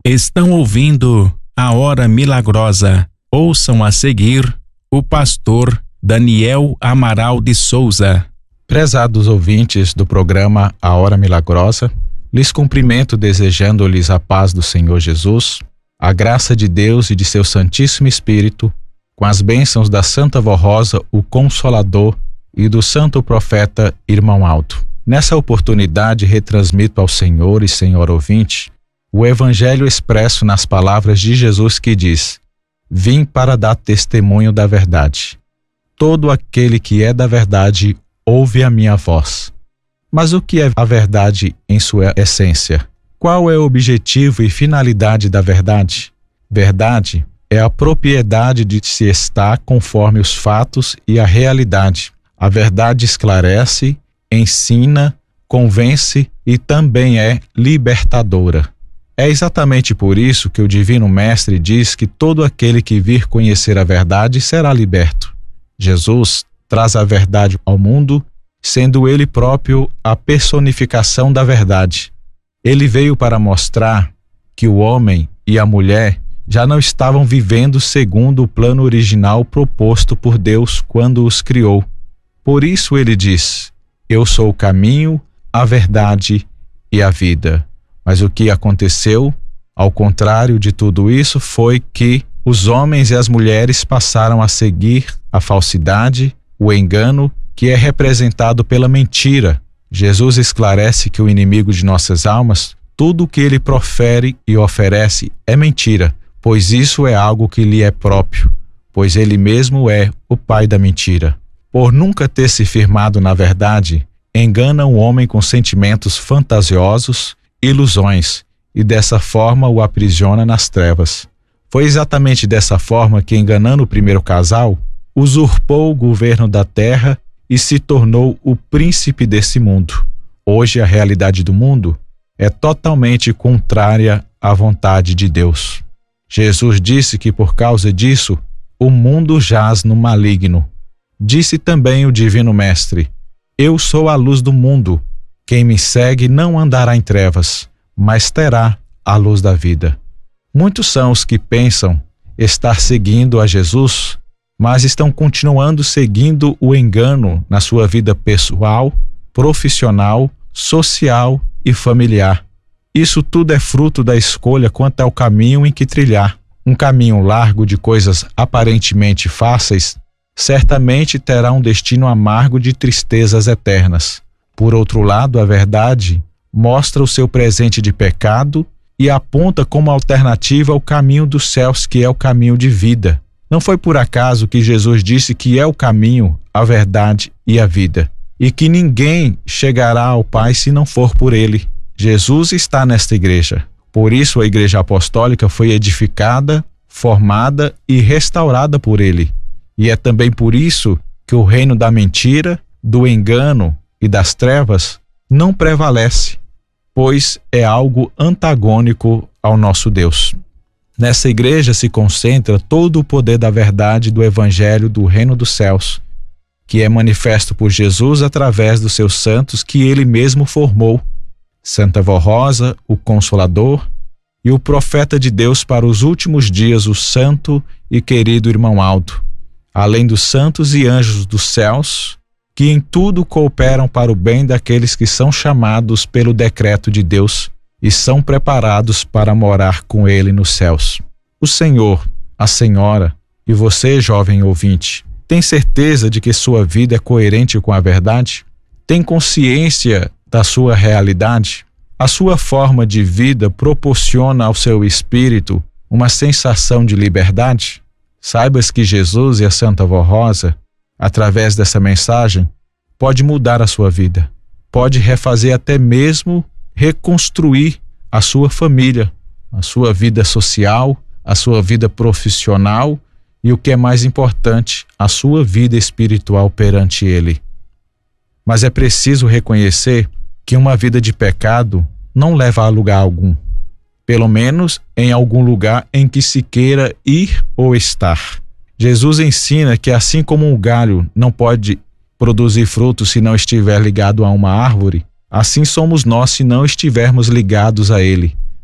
Estão ouvindo a Hora Milagrosa. Ouçam a seguir o pastor Daniel Amaral de Souza. Prezados ouvintes do programa A Hora Milagrosa, lhes cumprimento desejando-lhes a paz do Senhor Jesus, a graça de Deus e de seu Santíssimo Espírito, com as bênçãos da Santa Vó Rosa, o Consolador, e do Santo Profeta Irmão Aldo. Nessa oportunidade retransmito ao Senhor e Senhor ouvinte o Evangelho expresso nas palavras de Jesus que diz: vim para dar testemunho da verdade. Todo aquele que é da verdade ouve a minha voz. Mas o que é a verdade em sua essência? Qual é o objetivo e finalidade da verdade? Verdade é a propriedade de se estar conforme os fatos e a realidade. A verdade esclarece, ensina, convence e também é libertadora. É exatamente por isso que o Divino Mestre diz que todo aquele que vir conhecer a verdade será liberto. Jesus traz a verdade ao mundo, sendo ele próprio a personificação da verdade. Ele veio para mostrar que o homem e a mulher já não estavam vivendo segundo o plano original proposto por Deus quando os criou. Por isso ele diz: eu sou o caminho, a verdade e a vida. Mas o que aconteceu, ao contrário de tudo isso, foi que os homens e as mulheres passaram a seguir a falsidade, o engano, que é representado pela mentira. Jesus esclarece que o inimigo de nossas almas, tudo o que ele profere e oferece é mentira, pois isso é algo que lhe é próprio, pois ele mesmo é o pai da mentira. Por nunca ter se firmado na verdade, engana o homem com sentimentos fantasiosos, ilusões, e dessa forma o aprisiona nas trevas. Foi exatamente dessa forma que, enganando o primeiro casal, usurpou o governo da terra e se tornou o príncipe desse mundo. Hoje a realidade do mundo é totalmente contrária à vontade de Deus. Jesus disse que por causa disso o mundo jaz no maligno. Disse também o Divino Mestre: eu sou a luz do mundo. Quem me segue não andará em trevas, mas terá a luz da vida. Muitos são os que pensam estar seguindo a Jesus, mas estão continuando seguindo o engano na sua vida pessoal, profissional, social e familiar. Isso tudo é fruto da escolha quanto ao caminho em que trilhar. Um caminho largo de coisas aparentemente fáceis certamente terá um destino amargo de tristezas eternas. Por outro lado, a verdade mostra o seu presente de pecado e aponta como alternativa o caminho dos céus, que é o caminho de vida. Não foi por acaso que Jesus disse que é o caminho, a verdade e a vida, e que ninguém chegará ao Pai se não for por ele. Jesus está nesta igreja. Por isso a Igreja Apostólica foi edificada, formada e restaurada por ele. E é também por isso que o reino da mentira, do engano e das trevas não prevalece, pois é algo antagônico ao nosso Deus. Nessa igreja se concentra todo o poder da verdade do Evangelho do Reino dos Céus, que é manifesto por Jesus através dos seus santos que ele mesmo formou, Santa Vó Rosa, o Consolador, e o profeta de Deus para os últimos dias, o santo e querido Irmão Aldo, além dos santos e anjos dos céus, que em tudo cooperam para o bem daqueles que são chamados pelo decreto de Deus e são preparados para morar com ele nos céus. O Senhor, a Senhora e você, jovem ouvinte, tem certeza de que sua vida é coerente com a verdade? Tem consciência da sua realidade? A sua forma de vida proporciona ao seu espírito uma sensação de liberdade? Saibas que Jesus e a Santa Vó Rosa, através dessa mensagem, pode mudar a sua vida, pode refazer, até mesmo reconstruir a sua família, a sua vida social, a sua vida profissional e, o que é mais importante, a sua vida espiritual perante ele. Mas é preciso reconhecer que uma vida de pecado não leva a lugar algum, pelo menos em algum lugar em que se queira ir ou estar. Jesus ensina que assim como um galho não pode produzir frutos se não estiver ligado a uma árvore, assim somos nós se não estivermos ligados a ele.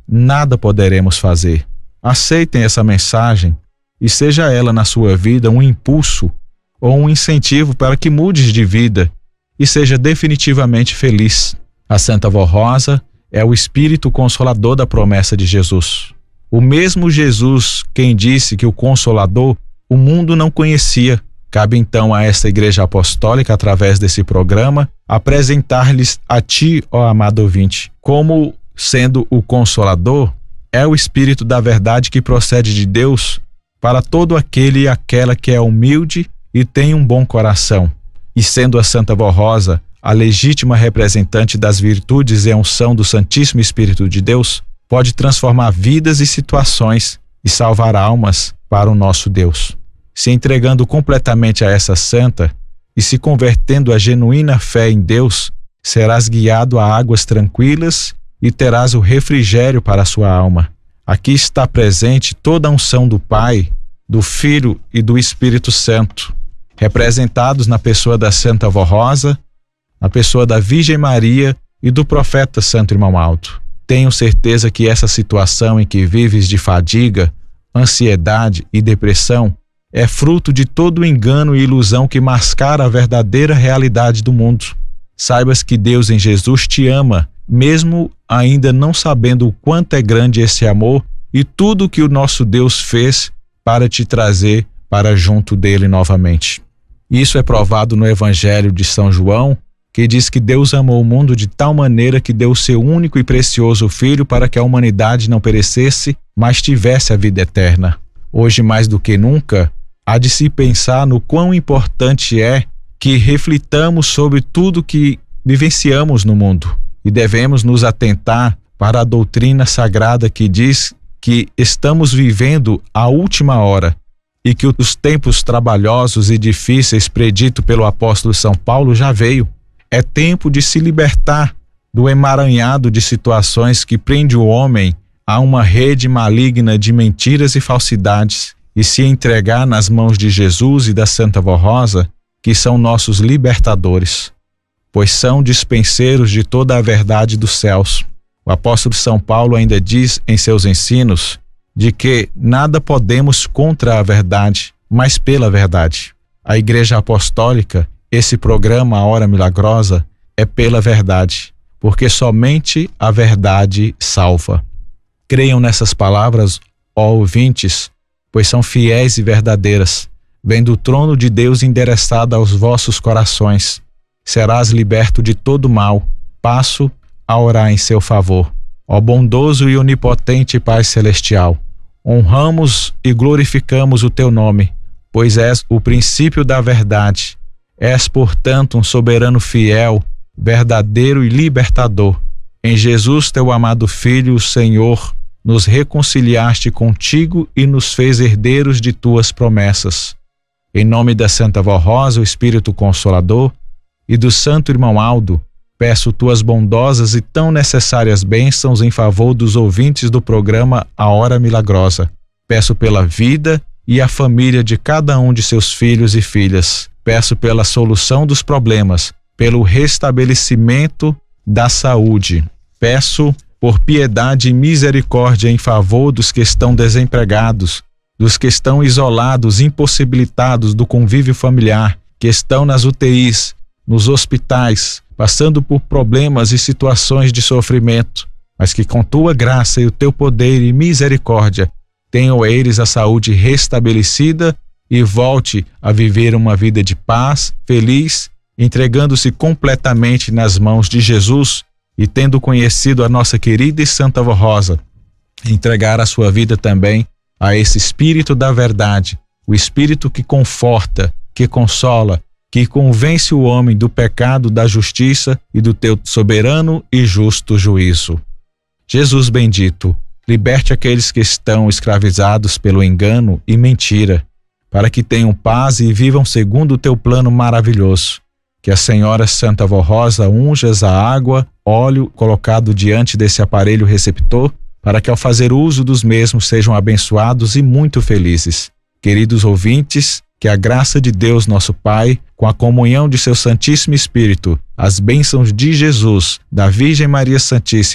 nada poderemos fazer. Aceitem essa mensagem e seja ela na sua vida um impulso ou um incentivo para que mudes de vida e seja definitivamente feliz. A Santa Vó Rosa é o Espírito Consolador da promessa de Jesus. O mesmo Jesus quem disse que o Consolador o mundo não conhecia. Cabe então a esta Igreja Apostólica, através desse programa, apresentar-lhes a ti, ó amado ouvinte, como sendo o Consolador, é o Espírito da verdade que procede de Deus para todo aquele e aquela que é humilde e tem um bom coração. E sendo a Santa Vó Rosa a legítima representante das virtudes e a unção do Santíssimo Espírito de Deus, pode transformar vidas e situações e salvar almas para o nosso Deus. Se entregando completamente a essa santa e se convertendo à genuína fé em Deus, serás guiado a águas tranquilas e terás o refrigério para a sua alma. Aqui está presente toda a unção do Pai, do Filho e do Espírito Santo, representados na pessoa da Santa Vó Rosa, na pessoa da Virgem Maria e do profeta Santo Irmão Alto. Tenho certeza que essa situação em que vives de fadiga, ansiedade e depressão é fruto de todo o engano e ilusão que mascara a verdadeira realidade do mundo. Saibas que Deus em Jesus te ama, mesmo ainda não sabendo o quanto é grande esse amor e tudo que o nosso Deus fez para te trazer para junto dele novamente. Isso é provado no Evangelho de São João, que diz que Deus amou o mundo de tal maneira que deu o seu único e precioso Filho para que a humanidade não perecesse, mas tivesse a vida eterna. Hoje, mais do que nunca, há de se pensar no quão importante é que reflitamos sobre tudo que vivenciamos no mundo e devemos nos atentar para a doutrina sagrada que diz que estamos vivendo a última hora e que os tempos trabalhosos e difíceis predito pelo apóstolo São Paulo já veio. É tempo de se libertar do emaranhado de situações que prende o homem a uma rede maligna de mentiras e falsidades e se entregar nas mãos de Jesus e da Santa Vó Rosa, que são nossos libertadores, pois são dispenseiros de toda a verdade dos céus. O apóstolo São Paulo ainda diz em seus ensinos de que nada podemos contra a verdade, mas pela verdade. A Igreja Apostólica, esse programa A Hora Milagrosa, é pela verdade, porque somente a verdade salva. Creiam nessas palavras, ó ouvintes, pois são fiéis e verdadeiras. Vem do trono de Deus endereçada aos vossos corações. Serás liberto de todo mal. Passo a orar em seu favor. Ó bondoso e onipotente Pai Celestial, honramos e glorificamos o teu nome, pois és o princípio da verdade. És, portanto, um soberano fiel, verdadeiro e libertador. Em Jesus, teu amado Filho, o Senhor, nos reconciliaste contigo e nos fez herdeiros de tuas promessas. Em nome da Santa Vó Rosa, o Espírito Consolador, e do Santo Irmão Aldo, peço tuas bondosas e tão necessárias bênçãos em favor dos ouvintes do programa A Hora Milagrosa. Peço pela vida e a família de cada um de seus filhos e filhas. Peço pela solução dos problemas, pelo restabelecimento da saúde. Peço por piedade e misericórdia em favor dos que estão desempregados, dos que estão isolados, impossibilitados do convívio familiar, que estão nas UTIs, nos hospitais, passando por problemas e situações de sofrimento, mas que com tua graça e o teu poder e misericórdia tenham eles a saúde restabelecida e volte a viver uma vida de paz, feliz, entregando-se completamente nas mãos de Jesus e tendo conhecido a nossa querida e Santa Vó Rosa, entregar a sua vida também a esse Espírito da verdade, o Espírito que conforta, que consola, que convence o homem do pecado, da justiça e do teu soberano e justo juízo. Jesus bendito, liberte aqueles que estão escravizados pelo engano e mentira, para que tenham paz e vivam segundo o teu plano maravilhoso. Que a Senhora Santa Vó Rosa unjas a água, óleo colocado diante desse aparelho receptor, para que ao fazer uso dos mesmos sejam abençoados e muito felizes. Queridos ouvintes, que a graça de Deus nosso Pai, com a comunhão de seu Santíssimo Espírito, as bênçãos de Jesus, da Virgem Maria Santíssima,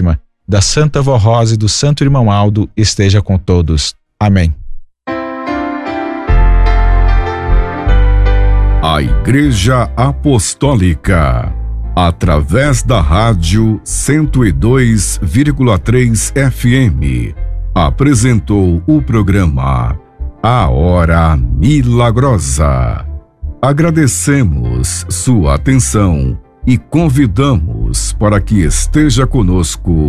da Santa Vó Rosa e do Santo Irmão Aldo esteja com todos. Amém. A Igreja Apostólica, através da rádio 102,3 FM, apresentou o programa A Hora Milagrosa. Agradecemos sua atenção e convidamos para que esteja conosco